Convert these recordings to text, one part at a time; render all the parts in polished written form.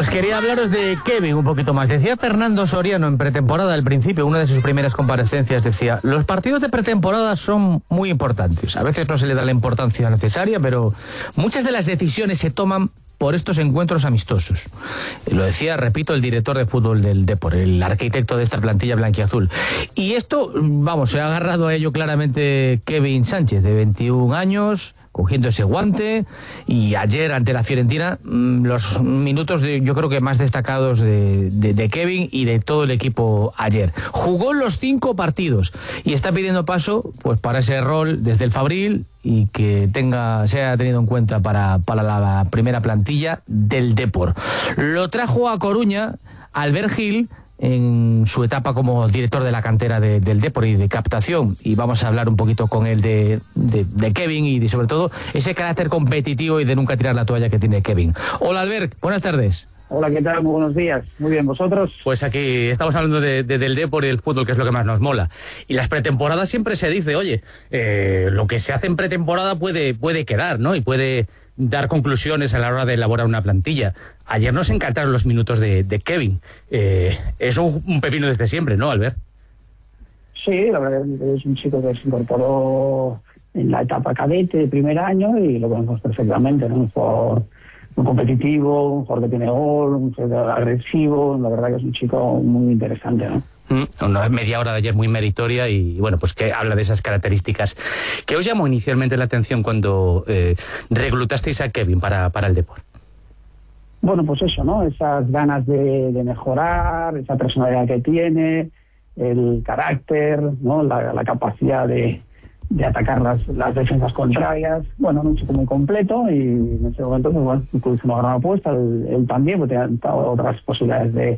Pues quería hablaros de Kevin un poquito más. Decía Fernando Soriano en pretemporada al principio, una de sus primeras comparecencias, decía: los partidos de pretemporada son muy importantes. A veces no se le da la importancia necesaria, pero muchas de las decisiones se toman por estos encuentros amistosos. Lo decía, repito, el director de fútbol del Depor, el arquitecto de esta plantilla blanquiazul. Y esto, vamos, se ha agarrado a ello claramente Kevin Sánchez, de 21 años, cogiendo ese guante, y ayer ante la Fiorentina, los minutos yo creo que más destacados de Kevin y de todo el equipo ayer. Jugó los 5 partidos y está pidiendo paso pues para ese rol desde el Fabril y que sea tenido en cuenta para la primera plantilla del Depor. Lo trajo a Coruña Albert Gil en su etapa como director de la cantera del Depor y de captación, y vamos a hablar un poquito con él de Kevin y sobre todo ese carácter competitivo y de nunca tirar la toalla que tiene Kevin. Hola Albert, buenas tardes. Hola, ¿qué tal? Muy buenos días. Muy bien, ¿vosotros? Pues aquí estamos hablando del Depor y del fútbol, que es lo que más nos mola. Y las pretemporadas siempre se dice, oye, lo que se hace en pretemporada puede quedar, ¿no? Y puede dar conclusiones a la hora de elaborar una plantilla. Ayer nos encantaron los minutos de Kevin. Es un pepino desde siempre, ¿no, Albert? Sí, la verdad es un chico que se incorporó en la etapa cadete de primer año y lo conocemos perfectamente, ¿no? Un jugador muy competitivo, un jugador que tiene gol, un jugador agresivo. La verdad que es un chico muy interesante, ¿no? Una media hora de ayer muy meritoria y bueno, pues que habla de esas características. ¿Qué os llamó inicialmente la atención cuando reclutasteis a Kevin para el Depor? Bueno, pues eso, ¿no? Esas ganas de mejorar, esa personalidad que tiene, el carácter, ¿no? La capacidad de atacar las defensas contrarias. Bueno, un chico muy completo y en ese momento, pues bueno, incluso una gran apuesta. Él también, porque tenía otras posibilidades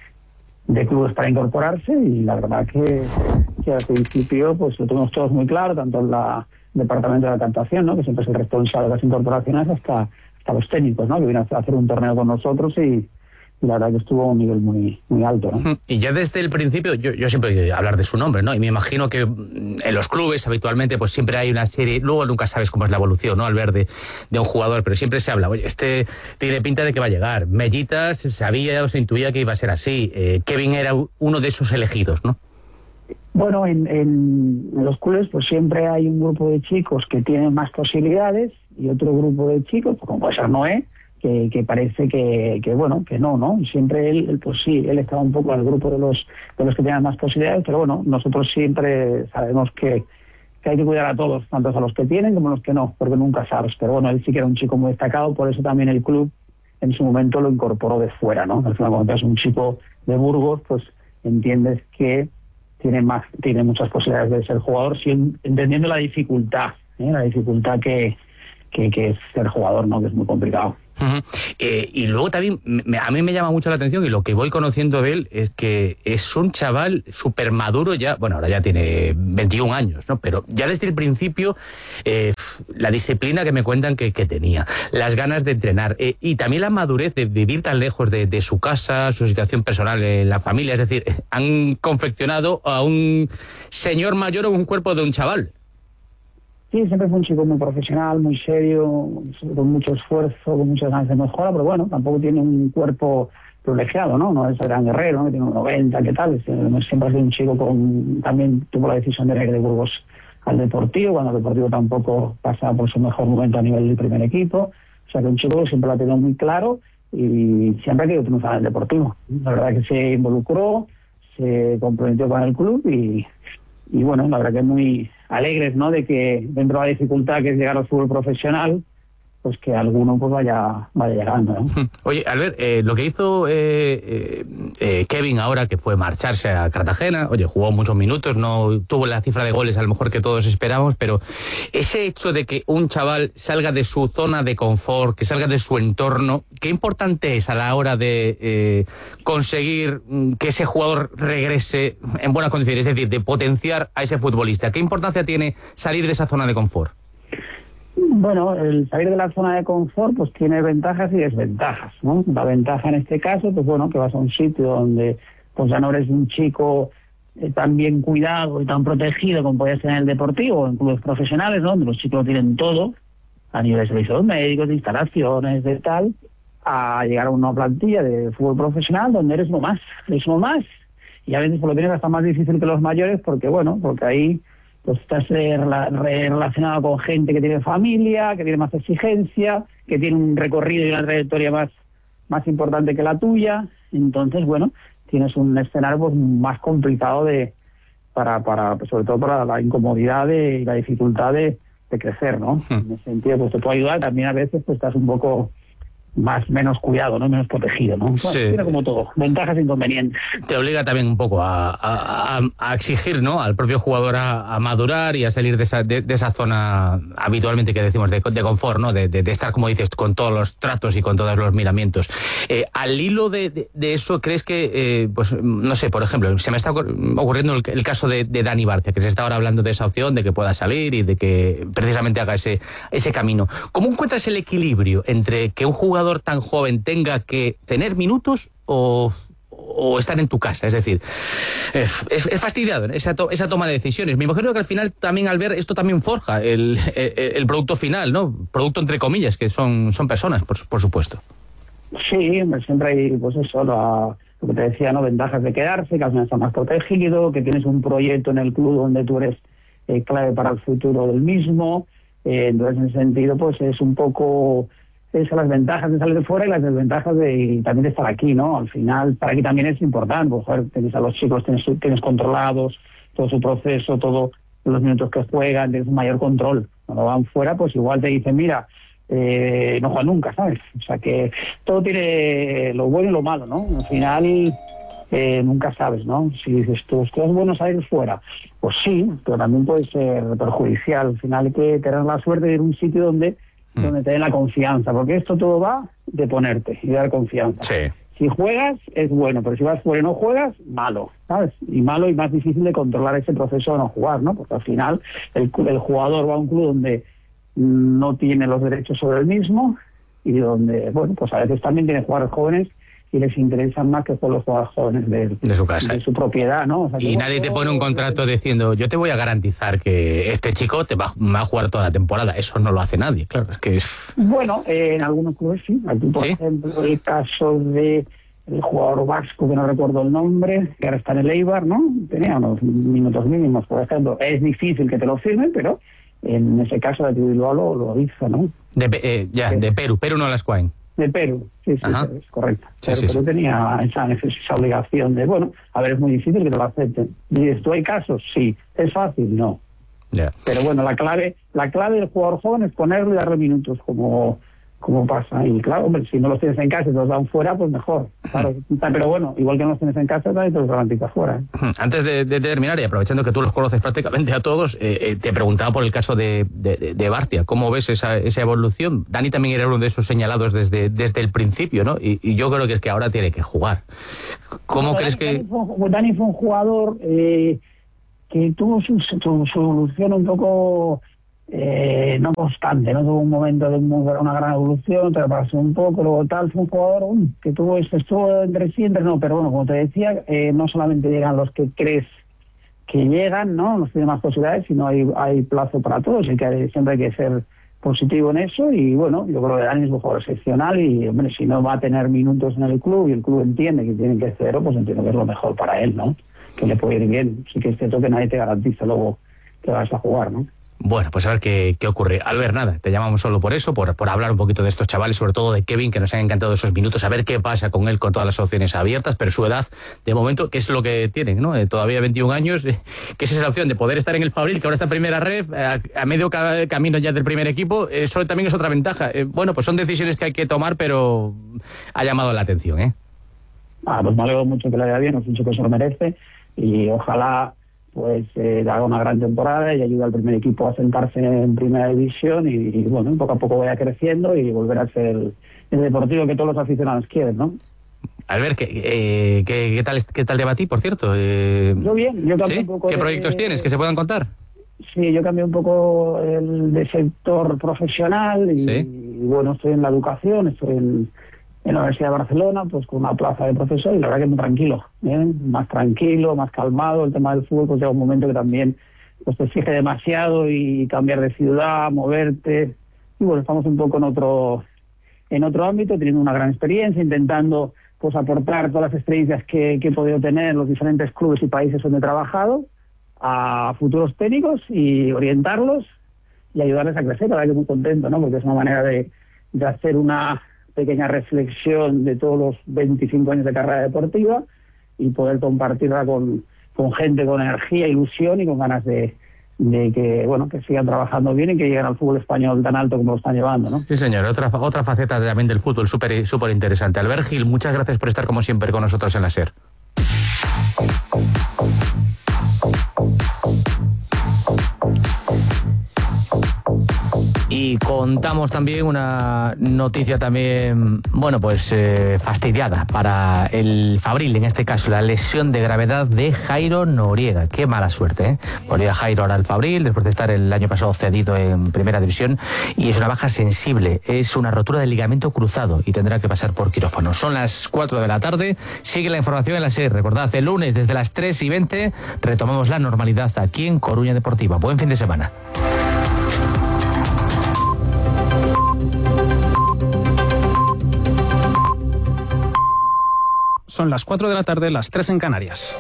de clubes para incorporarse, y la verdad que al principio pues lo tenemos todos muy claro, tanto en el departamento de la captación, ¿no? Que siempre es el responsable de las incorporaciones, hasta los técnicos, ¿no? Que vienen a hacer un torneo con nosotros y la verdad que estuvo a un nivel muy, muy alto, ¿no? Y ya desde el principio, yo siempre quiero hablar de su nombre, ¿no? Y me imagino que en los clubes habitualmente pues siempre hay una serie, luego nunca sabes cómo es la evolución, ¿no? Al ver de un jugador, pero siempre se habla, oye, este tiene pinta de que va a llegar. Mellitas sabía o se intuía que iba a ser así. Kevin era uno de esos elegidos, ¿no? Bueno, en los clubes pues siempre hay un grupo de chicos que tienen más posibilidades y otro grupo de chicos, pues, como puede ser Noé, que parece que bueno, que no. Siempre él pues sí, él estaba un poco al grupo de los que tenían más posibilidades, pero bueno, nosotros siempre sabemos que hay que cuidar a todos, tanto a los que tienen como a los que no, porque nunca sabes. Pero bueno, él sí que era un chico muy destacado, por eso también el club en su momento lo incorporó de fuera, ¿no? Al final, cuando es un chico de Burgos, pues entiendes que tiene muchas posibilidades de ser jugador, entendiendo la dificultad que es ser jugador, ¿no? Que es muy complicado. Uh-huh. Y luego también a mí me llama mucho la atención, y lo que voy conociendo de él es que es un chaval súper maduro ya, bueno, ahora ya tiene 21 años, ¿no? Pero ya desde el principio la disciplina que me cuentan que tenía, las ganas de entrenar, y también la madurez de vivir tan lejos de su casa, su situación personal en la familia, es decir, han confeccionado a un señor mayor o un cuerpo de un chaval. Sí, siempre fue un chico muy profesional, muy serio, con mucho esfuerzo, con muchas ganas de mejora, pero bueno, tampoco tiene un cuerpo privilegiado, ¿no? No es el gran guerrero, ¿no? Tiene un 90, ¿qué tal? Siempre ha sido un chico también tuvo la decisión de ir de Burgos al Deportivo, cuando el Deportivo tampoco pasaba por su mejor momento a nivel del primer equipo. O sea que un chico que siempre lo ha tenido muy claro y siempre ha querido triunfar en el Deportivo. La verdad que se involucró, se comprometió con el club y bueno, la verdad que muy alegres, ¿no? De que dentro de la dificultad que es llegar al fútbol profesional, pues que alguno pues vaya llegando, ¿no? Oye, Albert, lo que hizo Kevin ahora, que fue marcharse a Cartagena, oye, jugó muchos minutos, no tuvo la cifra de goles a lo mejor que todos esperábamos, pero ese hecho de que un chaval salga de su zona de confort, que salga de su entorno, ¿qué importante es a la hora de conseguir que ese jugador regrese en buenas condiciones, es decir, de potenciar a ese futbolista? ¿Qué importancia tiene salir de esa zona de confort? Bueno, el salir de la zona de confort pues tiene ventajas y desventajas, ¿no? La ventaja en este caso, pues bueno, que vas a un sitio donde pues ya no eres un chico tan bien cuidado y tan protegido como podías ser en el Deportivo o en clubes profesionales, ¿no? Donde los chicos tienen todo, a nivel de servicios médicos, de instalaciones, de tal, a llegar a una plantilla de fútbol profesional donde eres uno más, y a veces por lo menos hasta más difícil que los mayores, porque ahí pues estás relacionado con gente que tiene familia, que tiene más exigencia, que tiene un recorrido y una trayectoria más importante que la tuya. Entonces, bueno, tienes un escenario pues más complicado sobre todo para la incomodidad y la dificultad de crecer, ¿no? En ese sentido, pues te puede ayudar. También a veces pues estás un poco menos cuidado, ¿no? Menos protegido, ¿no? Bueno, tiene como todo, ventajas e inconvenientes. Te obliga también un poco a exigir, ¿no? Al propio jugador a madurar y a salir de esa zona habitualmente que decimos de confort, ¿no? De estar, como dices, con todos los tratos y con todos los miramientos. Al hilo de eso, ¿crees que, pues, no sé, por ejemplo, se me está ocurriendo el caso de Dani Barcia, que se está ahora hablando de esa opción, de que pueda salir y de que precisamente haga ese camino? ¿Cómo encuentras el equilibrio entre que un jugador tan joven tenga que tener minutos o estar en tu casa? Es decir, es fastidiado esa toma de decisiones. Me imagino que al final también, al ver esto, también forja el producto final, ¿no? Producto entre comillas, que son personas, por supuesto. Sí, siempre hay, pues eso, lo que te decía, ¿no? Ventajas de quedarse, que al final estás más protegido, que tienes un proyecto en el club donde tú eres clave para el futuro del mismo. Entonces, en ese sentido, pues es un poco esas las ventajas de salir de fuera y las desventajas también de estar aquí, ¿no? Al final, para aquí también es importante, pues, joder, tienes a los chicos, tienes controlados todo su proceso, todos los minutos que juegan, tienes un mayor control. Cuando van fuera, pues igual te dicen, mira, no juega nunca, ¿sabes? O sea que todo tiene lo bueno y lo malo, ¿no? Al final nunca sabes, ¿no? Si dices tú, es bueno salir fuera, pues sí, pero también puede ser perjudicial. Al final hay que tener la suerte de ir a un sitio donde te den la confianza, porque esto todo va de ponerte y de dar confianza. Sí. Si juegas, es bueno, pero si vas fuera y no juegas, malo, ¿sabes? Y malo y más difícil de controlar ese proceso de no jugar, ¿no? Porque al final el jugador va a un club donde no tiene los derechos sobre el mismo y donde, bueno, pues a veces también tiene jugadores jóvenes y les interesan más que por los jugadores jóvenes de su casa, de su propiedad, ¿no? O sea, y nadie te pone un contrato diciendo, yo te voy a garantizar que este chico te va a jugar toda la temporada. Eso no lo hace nadie, claro. Es que bueno, en algunos clubes sí. Aquí, por ejemplo, el caso de el jugador vasco, que no recuerdo el nombre, que ahora está en el Eibar, ¿no? Tenía unos minutos mínimos, por ejemplo. Es difícil que te lo firmen, pero en ese caso de Bilbao lo hizo, ¿no? De Perú no las Cuain. De Perú, sí, es correcto. Sí, Perú tenía esa obligación de, bueno, a ver, es muy difícil que te lo acepten. ¿Y esto hay casos? Sí. ¿Es fácil? No. Yeah. Pero bueno, la clave del jugador joven es ponerle y darle minutos, como pasa. Y claro, hombre, si no los tienes en casa y te los dan fuera, pues mejor. Claro. Pero bueno, igual que no los tienes en casa, también te los garantizas fuera. Antes de terminar, y aprovechando que tú los conoces prácticamente a todos, te preguntaba por el caso de Barcia. ¿Cómo ves esa evolución? Dani también era uno de esos señalados desde el principio, ¿no? Y yo creo que es que ahora tiene que jugar. ¿Cómo crees que...? Dani fue un jugador que tuvo su evolución un poco... no constante, no tuvo un momento de una gran evolución, pero pasó un poco, luego tal, fue un jugador que estuvo entre sí, entre no, pero bueno, como te decía, no solamente llegan los que crees que llegan, ¿no? Los tiene más posibilidades, sino hay plazo para todos, y que siempre hay que ser positivo en eso. Y bueno, yo creo que Dani es un jugador excepcional y, hombre, si no va a tener minutos en el club y el club entiende que tiene que cero, pues entiendo que es lo mejor para él, ¿no? Que le puede ir bien. Sí que es cierto que nadie te garantiza luego que vas a jugar, ¿no? Bueno, pues a ver qué ocurre. Albert, nada, te llamamos solo por eso, por hablar un poquito de estos chavales, sobre todo de Kevin, que nos han encantado esos minutos, a ver qué pasa con él con todas las opciones abiertas, pero su edad, de momento, que es lo que tienen, ¿no? Todavía 21 años, que es esa opción de poder estar en el Fabril, que ahora está en primera red, a medio camino ya del primer equipo, eso también es otra ventaja. Bueno, pues son decisiones que hay que tomar, pero ha llamado la atención, ¿eh? Pues me alegro mucho que le vaya bien, es un chico que se lo merece, y ojalá pues haga una gran temporada y ayude al primer equipo a sentarse en primera división y bueno, poco a poco vaya creciendo y volver a ser el deportivo que todos los aficionados quieren, ¿no? Albert, ¿qué tal te va a ti, por cierto? Yo bien, yo cambié un poco. ¿Qué proyectos tienes que se puedan contar? Sí, yo cambié un poco de sector profesional y bueno, estoy en la educación, estoy en la Universidad de Barcelona, pues con una plaza de profesor, y la verdad que muy tranquilo, más tranquilo, más calmado. El tema del fútbol pues llega un momento que también pues te exige demasiado y cambiar de ciudad, moverte, y bueno, estamos un poco en otro ámbito, teniendo una gran experiencia, intentando pues aportar todas las experiencias que he podido tener en los diferentes clubes y países donde he trabajado a futuros técnicos y orientarlos y ayudarles a crecer. La verdad que muy contento, ¿no? Porque es una manera de hacer una pequeña reflexión de todos los 25 años de carrera deportiva y poder compartirla con gente con energía, ilusión y con ganas de que que sigan trabajando bien y que lleguen al fútbol español tan alto como lo están llevando, ¿no? Sí, señor. Otra faceta también del fútbol súper interesante. Albert Gil, muchas gracias por estar como siempre con nosotros en la SER. Y contamos también una noticia también, fastidiada para el Fabril, en este caso, la lesión de gravedad de Jairo Noriega. Qué mala suerte, ¿eh? Volvía Jairo ahora al Fabril, después de estar el año pasado cedido en Primera División, y es una baja sensible, es una rotura del ligamento cruzado y tendrá que pasar por quirófano. Son las 4 de la tarde, sigue la información en la SER. Recordad, el lunes desde las 3:20 retomamos la normalidad aquí en Coruña Deportiva. Buen fin de semana. Son las 4 de la tarde, las 3 en Canarias.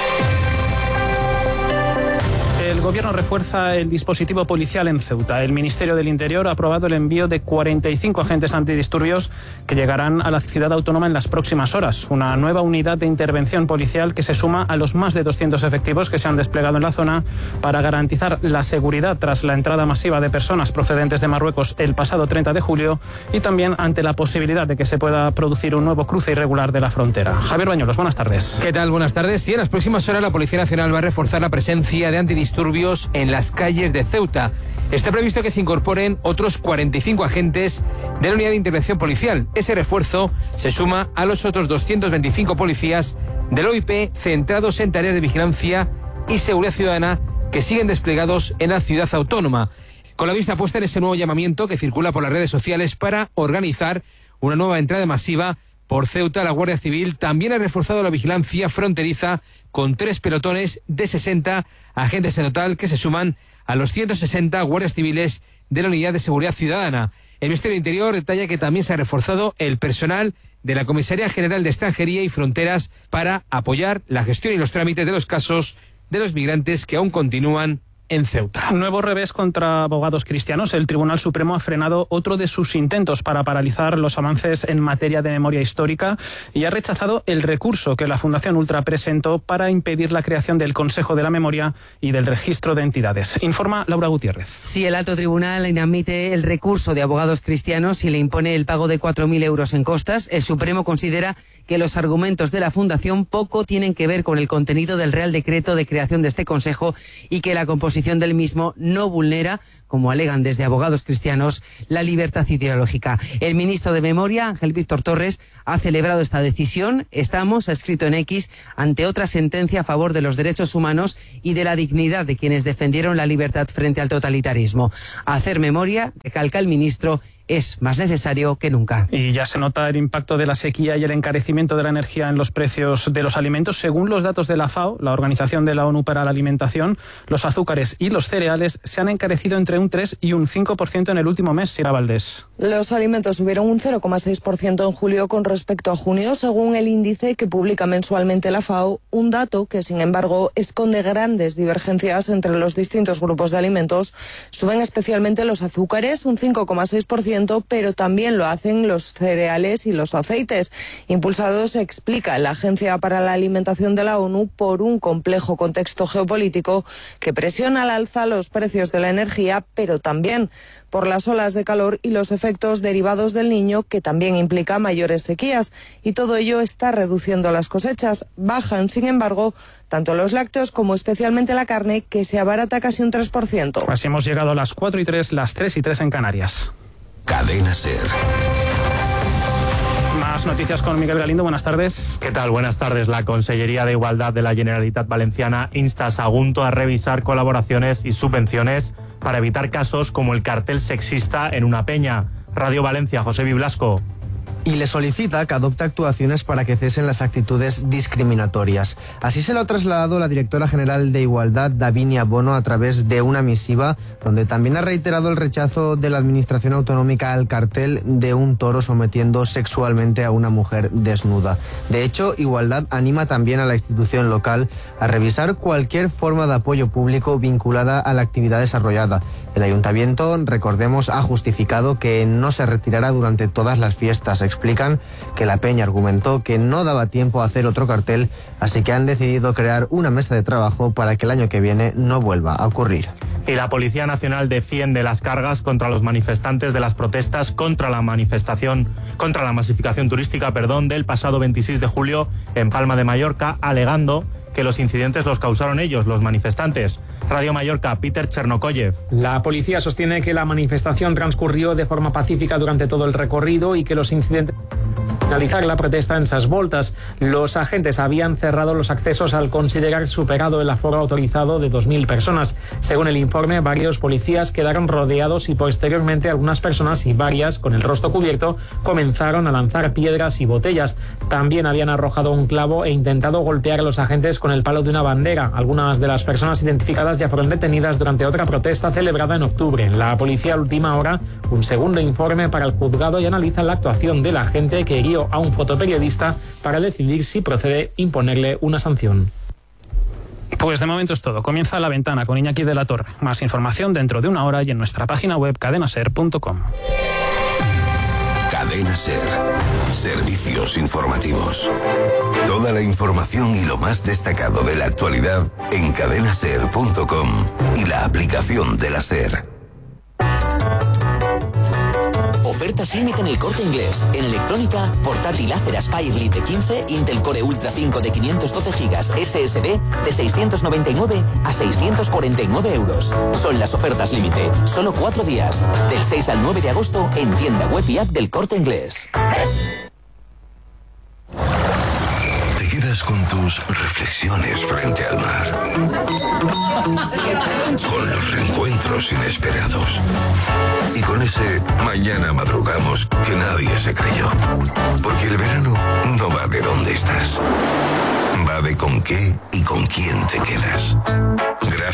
El Gobierno refuerza el dispositivo policial en Ceuta. El Ministerio del Interior ha aprobado el envío de 45 agentes antidisturbios que llegarán a la ciudad autónoma en las próximas horas. Una nueva unidad de intervención policial que se suma a los más de 200 efectivos que se han desplegado en la zona para garantizar la seguridad tras la entrada masiva de personas procedentes de Marruecos el pasado 30 de julio y también ante la posibilidad de que se pueda producir un nuevo cruce irregular de la frontera. Javier Bañuelos, buenas tardes. ¿Qué tal? Buenas tardes. Sí, en las próximas horas la Policía Nacional va a reforzar la presencia de antidisturbios en las calles de Ceuta. Está previsto que se incorporen otros 45 agentes de la unidad de intervención policial. Ese refuerzo se suma a los otros 225 policías del OIP centrados en tareas de vigilancia y seguridad ciudadana que siguen desplegados en la ciudad autónoma, con la vista puesta en ese nuevo llamamiento que circula por las redes sociales para organizar una nueva entrada masiva por Ceuta. La Guardia Civil también ha reforzado la vigilancia fronteriza con 3 pelotones de 60 agentes en total que se suman a los 160 guardias civiles de la Unidad de Seguridad Ciudadana. El Ministerio del Interior detalla que también se ha reforzado el personal de la Comisaría General de Extranjería y Fronteras para apoyar la gestión y los trámites de los casos de los migrantes que aún continúan en Ceuta. Nuevo revés contra abogados cristianos. El Tribunal Supremo ha frenado otro de sus intentos para paralizar los avances en materia de memoria histórica y ha rechazado el recurso que la Fundación Ultra presentó para impedir la creación del Consejo de la Memoria y del Registro de Entidades. Informa Laura Gutiérrez. Sí, el alto tribunal inadmite el recurso de abogados cristianos y le impone el pago de 4.000 euros en costas. El Supremo considera que los argumentos de la Fundación poco tienen que ver con el contenido del Real Decreto de creación de este Consejo y que la composición del mismo no vulnera, como alegan desde abogados cristianos, la libertad ideológica. El ministro de Memoria, Ángel Víctor Torres, ha celebrado esta decisión. Estamos, ha escrito en X, ante otra sentencia a favor de los derechos humanos y de la dignidad de quienes defendieron la libertad frente al totalitarismo. Hacer memoria, recalca el ministro, es más necesario que nunca. Y ya se nota el impacto de la sequía y el encarecimiento de la energía en los precios de los alimentos. Según los datos de la FAO, la Organización de la ONU para la Alimentación, los azúcares y los cereales se han encarecido entre un 3 y un 5% en el último mes. Sira Valdés. Los alimentos subieron un 0,6% en julio con respecto a junio, según el índice que publica mensualmente la FAO, un dato que, sin embargo, esconde grandes divergencias entre los distintos grupos de alimentos. Suben especialmente los azúcares, un 5,6%, pero también lo hacen los cereales y los aceites, impulsados, explica la Agencia para la Alimentación de la ONU, por un complejo contexto geopolítico que presiona al alza los precios de la energía, pero también por las olas de calor y los efectos derivados del Niño, que también implica mayores sequías, y todo ello está reduciendo las cosechas. Bajan, sin embargo, tanto los lácteos como especialmente la carne, que se abarata casi un 3%. Así hemos llegado a las 4:03, las 3:03 en Canarias. Cadena SER. Más noticias con Miguel Galindo. Buenas tardes. ¿Qué tal? Buenas tardes. La Consellería de Igualdad de la Generalitat Valenciana insta a Sagunto a revisar colaboraciones y subvenciones para evitar casos como el cartel sexista en una peña. Radio Valencia, José Blasco. y le solicita que adopte actuaciones para que cesen las actitudes discriminatorias. Así se lo ha trasladado la directora general de Igualdad, Davinia Bono, a través de una misiva donde también ha reiterado el rechazo de la Administración Autonómica al cartel de un toro sometiendo sexualmente a una mujer desnuda. De hecho, Igualdad anima también a la institución local a revisar cualquier forma de apoyo público vinculada a la actividad desarrollada. El ayuntamiento, recordemos, ha justificado que no se retirará durante todas las fiestas. Explican que la peña argumentó que no daba tiempo a hacer otro cartel, así que han decidido crear una mesa de trabajo para que el año que viene no vuelva a ocurrir. Y la Policía Nacional defiende las cargas contra los manifestantes de las protestas contra la masificación turística, del pasado 26 de julio en Palma de Mallorca, alegando que los incidentes los causaron ellos, los manifestantes. Radio Mallorca, Peter Chernokoyev. La policía sostiene que la manifestación transcurrió de forma pacífica durante todo el recorrido y que los incidentes... finalizar la protesta en Ses Voltes. Los agentes habían cerrado los accesos al considerar superado el aforo autorizado de 2.000 personas. Según el informe, varios policías quedaron rodeados y posteriormente algunas personas y varias, con el rostro cubierto, comenzaron a lanzar piedras y botellas. También habían arrojado un clavo e intentado golpear a los agentes con el palo de una bandera. Algunas de las personas identificadas ya fueron detenidas durante otra protesta celebrada en octubre. La policía ultima ahora un segundo informe para el juzgado y analiza la actuación del agente que hirió a un fotoperiodista para decidir si procede imponerle una sanción. Pues de momento es todo. Comienza La Ventana con Iñaki de la Torre. Más información dentro de una hora y en nuestra página web cadenaser.com. Cadena Ser. Servicios informativos. Toda la información y lo más destacado de la actualidad en cadenaser.com y la aplicación de la Ser. Ofertas límite en El Corte Inglés. En electrónica, portátil Acer Aspire Lite 15, Intel Core Ultra 5 de 512 GB SSD de 699 a 649 euros. Son las ofertas límite. Solo 4 días. Del 6 al 9 de agosto en tienda web y app del Corte Inglés. Te quedas con tus reflexiones frente al mar. Con los reencuentros inesperados. Y con ese mañana madrugamos que nadie se creyó. Porque el verano no va de dónde estás. Va de con qué y con quién te quedas. Gracias.